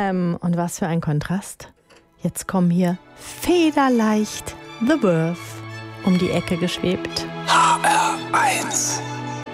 Und was für ein Kontrast. Jetzt kommen hier federleicht The Verve um die Ecke geschwebt. HR1